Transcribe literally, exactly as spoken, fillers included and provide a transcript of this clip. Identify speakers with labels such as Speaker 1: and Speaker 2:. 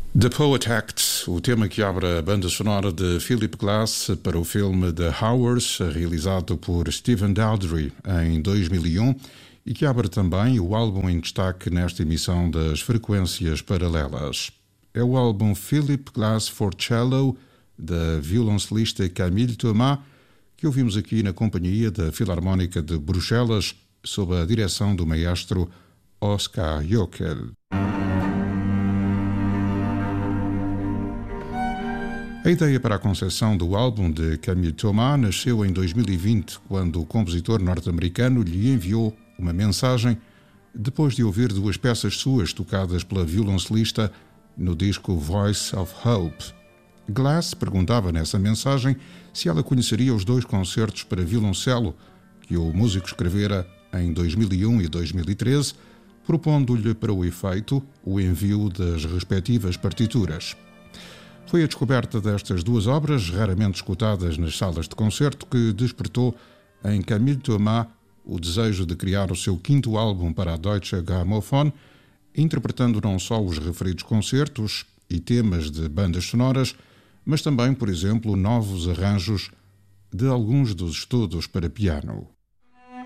Speaker 1: The Poet Act, o tema que abre a banda sonora de Philip Glass para o filme The Hours, realizado por Stephen Daldry em dois mil e um, e que abre também o álbum em destaque nesta emissão das Frequências Paralelas. É o álbum Philip Glass for Cello, da violoncelista Camille Thomas, que ouvimos aqui na companhia da Filarmónica de Bruxelas, sob a direção do maestro Oskar Jockel. A ideia para a concepção do álbum de Camille Thomas nasceu em dois mil e vinte, quando o compositor norte-americano lhe enviou uma mensagem depois de ouvir duas peças suas tocadas pela violoncelista no disco Voice of Hope. Glass perguntava nessa mensagem se ela conheceria os dois concertos para violoncelo que o músico escrevera em dois mil e um e dois mil e treze, propondo-lhe para o efeito o envio das respectivas partituras. Foi a descoberta destas duas obras, raramente escutadas nas salas de concerto, que despertou em Camille Thomas o desejo de criar o seu quinto álbum para a Deutsche Grammophon, interpretando não só os referidos concertos e temas de bandas sonoras, mas também, por exemplo, novos arranjos de alguns dos estudos para piano.